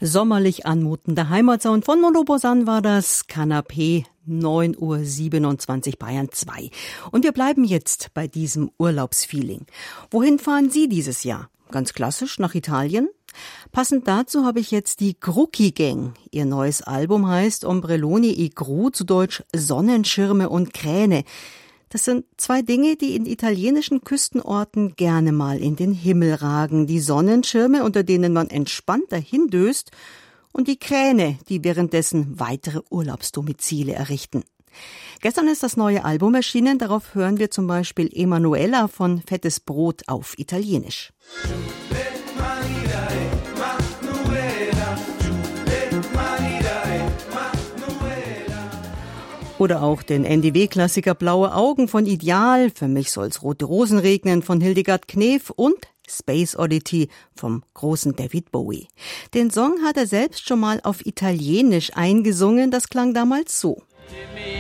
Sommerlich anmutender Heimatsound von Mondo Bosan war das Kanapé 9:27 Uhr Bayern 2. Und wir bleiben jetzt bei diesem Urlaubsfeeling. Wohin fahren Sie dieses Jahr? Ganz klassisch nach Italien? Passend dazu habe ich jetzt die Grucki Gang. Ihr neues Album heißt Ombrelloni e Gru, zu Deutsch Sonnenschirme und Kräne. Das sind zwei Dinge, die in italienischen Küstenorten gerne mal in den Himmel ragen. Die Sonnenschirme, unter denen man entspannt dahindöst, und die Kräne, die währenddessen weitere Urlaubsdomizile errichten. Gestern ist das neue Album erschienen, darauf hören wir zum Beispiel Emanuela von Fettes Brot auf Italienisch. Oder auch den NDW-Klassiker Blaue Augen von Ideal, Für mich soll's rote Rosen regnen von Hildegard Knef und Space Oddity vom großen David Bowie. Den Song hat er selbst schon mal auf Italienisch eingesungen, das klang damals so.